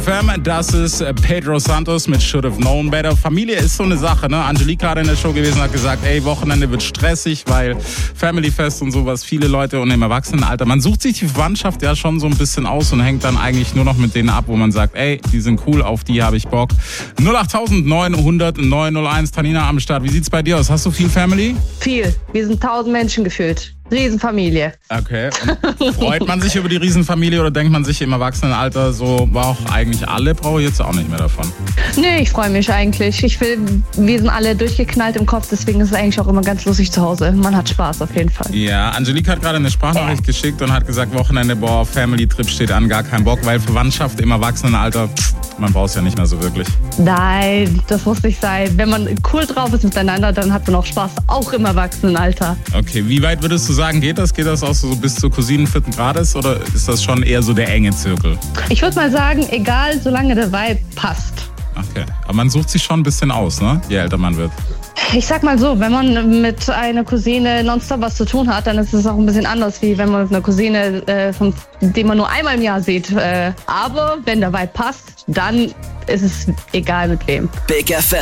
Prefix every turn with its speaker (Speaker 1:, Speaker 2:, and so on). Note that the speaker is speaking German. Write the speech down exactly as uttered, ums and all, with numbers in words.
Speaker 1: Fam, das ist Pedro Santos mit Should Have Known Better. Familie ist so eine Sache, ne? Angelika hat in der Show gewesen, hat gesagt, ey, Wochenende wird stressig, weil Family Fest und sowas, viele Leute und im Erwachsenenalter. Man sucht sich die Verwandtschaft ja schon so ein bisschen aus und hängt dann eigentlich nur noch mit denen ab, wo man sagt, ey, die sind cool, auf die habe ich Bock. null acht neun null null neun null eins, Tanina am Start. Wie sieht's bei dir aus? Hast du viel Family?
Speaker 2: Viel. Wir sind tausend Menschen gefühlt. Riesenfamilie.
Speaker 1: Okay. Und freut man sich über die Riesenfamilie oder denkt man sich im Erwachsenenalter so, war auch eigentlich alle, brauche ich jetzt auch nicht mehr davon?
Speaker 2: Nee, ich freue mich eigentlich. Ich will, wir sind alle durchgeknallt im Kopf, deswegen ist es eigentlich auch immer ganz lustig zu Hause. Man hat Spaß auf jeden Fall.
Speaker 1: Ja, Angelika hat gerade eine Sprachnachricht geschickt und hat gesagt, Wochenende, boah, Family Trip steht an, gar kein Bock, weil Verwandtschaft im Erwachsenenalter, man braucht es ja nicht mehr so wirklich.
Speaker 2: Nein, das muss nicht sein. Wenn man cool drauf ist miteinander, dann hat man auch Spaß, auch im Erwachsenenalter.
Speaker 1: Okay, wie weit würdest du sagen, geht das? Geht das auch so bis zur Cousinen vierten Grades oder ist das schon eher so der enge Zirkel?
Speaker 2: Ich würde mal sagen, egal, solange der Vibe passt.
Speaker 1: Okay, aber man sucht sich schon ein bisschen aus, ne? Je älter man wird.
Speaker 2: Ich sag mal so, wenn man mit einer Cousine nonstop was zu tun hat, dann ist es auch ein bisschen anders, wie wenn man mit einer Cousine, äh, von dem man nur einmal im Jahr sieht. Äh, aber wenn der Vibe passt, dann ist es egal mit wem.
Speaker 3: Big F M.